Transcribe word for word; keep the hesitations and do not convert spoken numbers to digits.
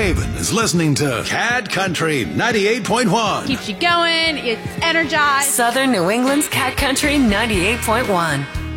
Haven is listening to Cat Country ninety-eight point one. Keeps you going. It's energized. Southern New England's Cat Country ninety-eight point one.